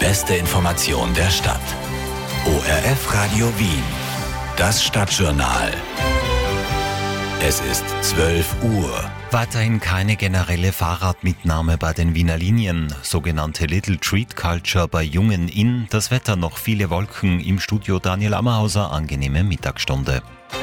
beste Information der Stadt. ORF Radio Wien. Das Stadtjournal. Es ist 12 Uhr. Weiterhin keine generelle Fahrradmitnahme bei den Wiener Linien. Sogenannte Little Treat Culture bei Jungen in. Das Wetter noch viele Wolken. Im Studio Daniel Ammerhauser, angenehme Mittagsstunde.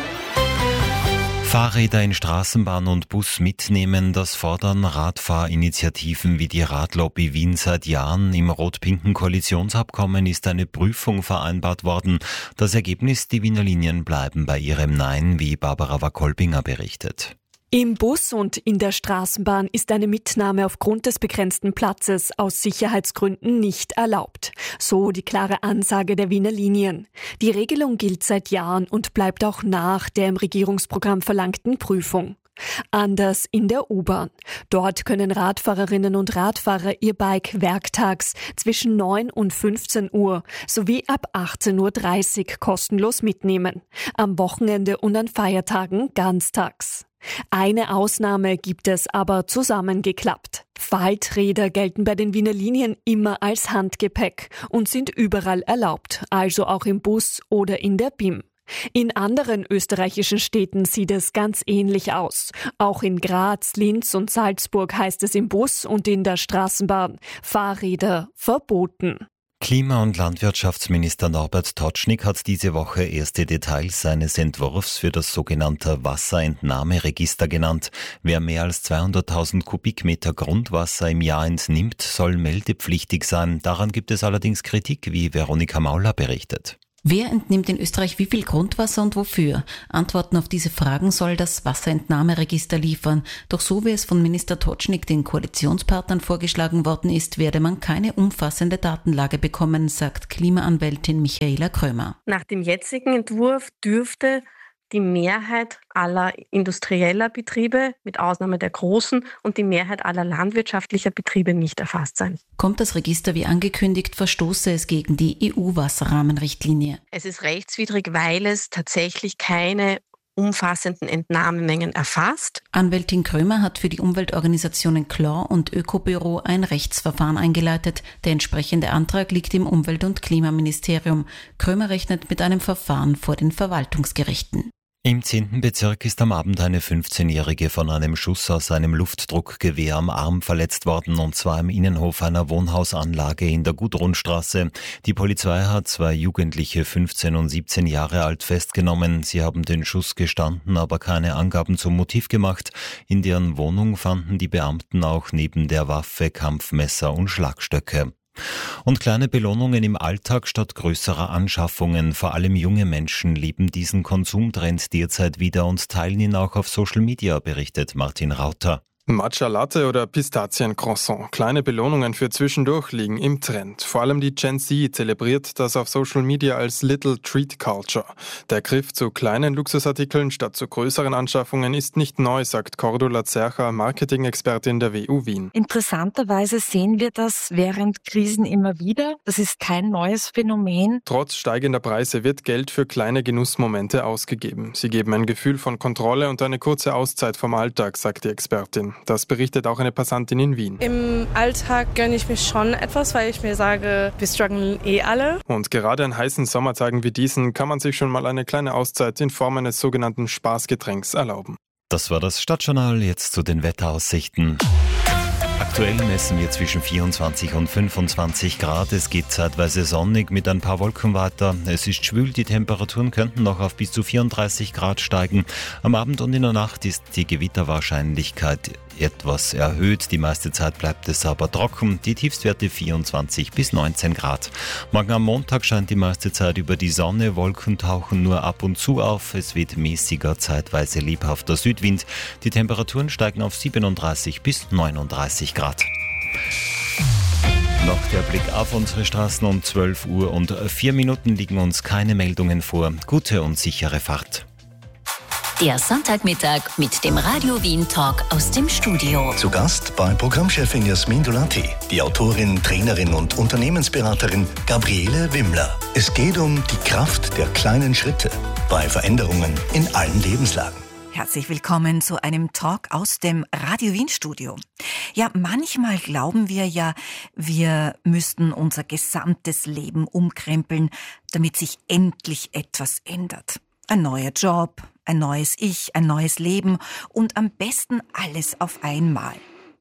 Fahrräder in Straßenbahn und Bus mitnehmen, das fordern Radfahrinitiativen wie die Radlobby Wien seit Jahren. Im rot-pinken Koalitionsabkommen ist eine Prüfung vereinbart worden. Das Ergebnis, die Wiener Linien bleiben bei ihrem Nein, wie Barbara Wakolbinger berichtet. Im Bus und in der Straßenbahn ist eine Mitnahme aufgrund des begrenzten Platzes aus Sicherheitsgründen nicht erlaubt. So die klare Ansage der Wiener Linien. Die Regelung gilt seit Jahren und bleibt auch nach der im Regierungsprogramm verlangten Prüfung. Anders in der U-Bahn. Dort können Radfahrerinnen und Radfahrer ihr Bike werktags zwischen 9 und 15 Uhr sowie ab 18.30 Uhr kostenlos mitnehmen. Am Wochenende und an Feiertagen ganztags. Eine Ausnahme gibt es aber zusammengeklappt. Falträder gelten bei den Wiener Linien immer als Handgepäck und sind überall erlaubt, also auch im Bus oder in der BIM. In anderen österreichischen Städten sieht es ganz ähnlich aus. Auch in Graz, Linz und Salzburg heißt es im Bus und in der Straßenbahn: Fahrräder verboten. Klima- und Landwirtschaftsminister Norbert Totschnig hat diese Woche erste Details seines Entwurfs für das sogenannte Wasserentnahmeregister genannt. Wer mehr als 200.000 Kubikmeter Grundwasser im Jahr entnimmt, soll meldepflichtig sein. Daran gibt es allerdings Kritik, wie Veronika Mauler berichtet. Wer entnimmt in Österreich wie viel Grundwasser und wofür? Antworten auf diese Fragen soll das Wasserentnahmeregister liefern. Doch so wie es von Minister Totschnig den Koalitionspartnern vorgeschlagen worden ist, werde man keine umfassende Datenlage bekommen, sagt Klimaanwältin Michaela Krömer. Nach dem jetzigen Entwurf dürfte die Mehrheit aller industrieller Betriebe, mit Ausnahme der großen, und die Mehrheit aller landwirtschaftlicher Betriebe nicht erfasst sein. Kommt das Register wie angekündigt, verstoße es gegen die EU-Wasserrahmenrichtlinie. Es ist rechtswidrig, weil es tatsächlich keine umfassenden Entnahmemengen erfasst. Anwältin Krömer hat für die Umweltorganisationen Claw und Ökobüro ein Rechtsverfahren eingeleitet. Der entsprechende Antrag liegt im Umwelt- und Klimaministerium. Krömer rechnet mit einem Verfahren vor den Verwaltungsgerichten. Im 10. Bezirk ist am Abend eine 15-Jährige von einem Schuss aus einem Luftdruckgewehr am Arm verletzt worden, und zwar im Innenhof einer Wohnhausanlage in der Gudrunstraße. Die Polizei hat 2 Jugendliche, 15 und 17 Jahre alt, festgenommen. Sie haben den Schuss gestanden, aber keine Angaben zum Motiv gemacht. In deren Wohnung fanden die Beamten auch neben der Waffe Kampfmesser und Schlagstöcke. Und kleine Belohnungen im Alltag statt größerer Anschaffungen. Vor allem junge Menschen lieben diesen Konsumtrend derzeit wieder und teilen ihn auch auf Social Media, berichtet Martin Rauter. Matcha Latte oder Pistaziencroissant. Kleine Belohnungen für zwischendurch liegen im Trend. Vor allem die Gen Z zelebriert das auf Social Media als Little Treat Culture. Der Griff zu kleinen Luxusartikeln statt zu größeren Anschaffungen ist nicht neu, sagt Cordula Zercher, Marketing-Expertin der WU Wien. Interessanterweise sehen wir das während Krisen immer wieder. Das ist kein neues Phänomen. Trotz steigender Preise wird Geld für kleine Genussmomente ausgegeben. Sie geben ein Gefühl von Kontrolle und eine kurze Auszeit vom Alltag, sagt die Expertin. Das berichtet auch eine Passantin in Wien. Im Alltag gönne ich mir schon etwas, weil ich mir sage, wir strugglen alle. Und gerade an heißen Sommertagen wie diesen kann man sich schon mal eine kleine Auszeit in Form eines sogenannten Spaßgetränks erlauben. Das war das Stadtjournal, jetzt zu den Wetteraussichten. Aktuell messen wir zwischen 24 und 25 Grad. Es geht zeitweise sonnig mit ein paar Wolken weiter. Es ist schwül, die Temperaturen könnten noch auf bis zu 34 Grad steigen. Am Abend und in der Nacht ist die Gewitterwahrscheinlichkeit etwas erhöht. Die meiste Zeit bleibt es aber trocken. Die Tiefstwerte 24 bis 19 Grad. Morgen am Montag scheint die meiste Zeit über die Sonne. Wolken tauchen nur ab und zu auf. Es weht mäßiger, zeitweise lebhafter Südwind. Die Temperaturen steigen auf 37 bis 39 Grad. Noch der Blick auf unsere Straßen. Um 12 Uhr und 4 Minuten liegen uns keine Meldungen vor. Gute und sichere Fahrt. Der Sonntagmittag mit dem Radio Wien Talk aus dem Studio. Zu Gast bei Programmchefin Jasmin Dolati, die Autorin, Trainerin und Unternehmensberaterin Gabriele Wimmler. Es geht um die Kraft der kleinen Schritte bei Veränderungen in allen Lebenslagen. Herzlich willkommen zu einem Talk aus dem Radio Wien Studio. Ja, manchmal glauben wir ja, wir müssten unser gesamtes Leben umkrempeln, damit sich endlich etwas ändert. Ein neuer Job, ein neues Ich, ein neues Leben und am besten alles auf einmal.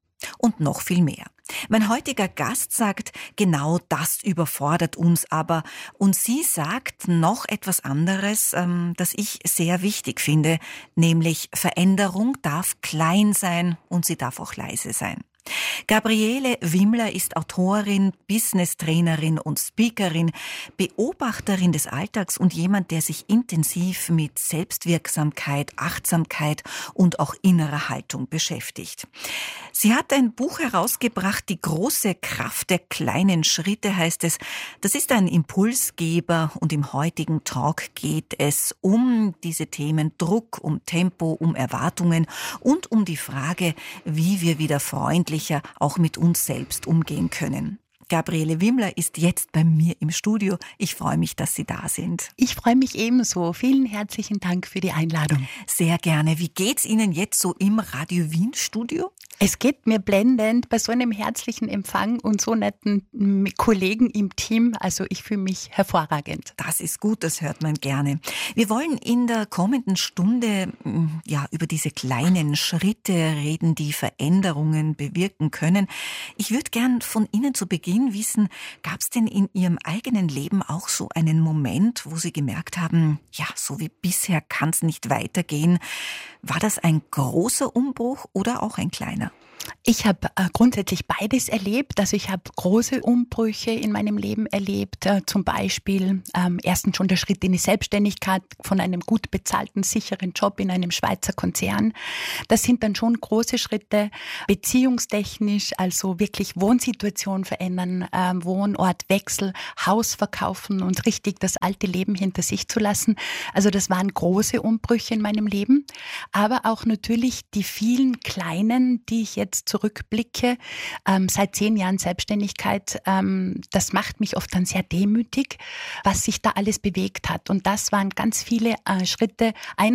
Und noch viel mehr. Mein heutiger Gast sagt, genau das überfordert uns aber. Und sie sagt noch etwas anderes, das ich sehr wichtig finde, nämlich Veränderung darf klein sein und sie darf auch leise sein. Gabriele Wimler ist Autorin, Business-Trainerin und Speakerin, Beobachterin des Alltags und jemand, der sich intensiv mit Selbstwirksamkeit, Achtsamkeit und auch innerer Haltung beschäftigt. Sie hat ein Buch herausgebracht, Die große Kraft der kleinen Schritte heißt es. Das ist ein Impulsgeber und im heutigen Talk geht es um diese Themen Druck, um Tempo, um Erwartungen und um die Frage, wie wir wieder freundlicher auch mit uns selbst umgehen können. Gabriele Wimler ist jetzt bei mir im Studio. Ich freue mich, dass Sie da sind. Ich freue mich ebenso. Vielen herzlichen Dank für die Einladung. Sehr gerne. Wie geht's Ihnen jetzt so im Radio Wien Studio? Es geht mir blendend bei so einem herzlichen Empfang und so netten Kollegen im Team. Also ich fühle mich hervorragend. Das ist gut, das hört man gerne. Wir wollen in der kommenden Stunde über diese kleinen Schritte reden, die Veränderungen bewirken können. Ich würde gern von Ihnen zu Beginn wissen, gab es denn in Ihrem eigenen Leben auch so einen Moment, wo Sie gemerkt haben, ja, so wie bisher kann es nicht weitergehen? War das ein großer Umbruch oder auch ein kleiner? Ich habe grundsätzlich beides erlebt. Also ich habe große Umbrüche in meinem Leben erlebt. Zum Beispiel erstens schon der Schritt in die Selbstständigkeit von einem gut bezahlten, sicheren Job in einem Schweizer Konzern. Das sind dann schon große Schritte. Beziehungstechnisch, also wirklich Wohnsituation verändern, Wohnortwechsel, Haus verkaufen und richtig das alte Leben hinter sich zu lassen. Also das waren große Umbrüche in meinem Leben. Aber auch natürlich die vielen kleinen, die ich jetzt zurückblicke, seit 10 Jahren Selbstständigkeit, das macht mich oft dann sehr demütig, was sich da alles bewegt hat. Und das waren ganz viele Schritte. Einer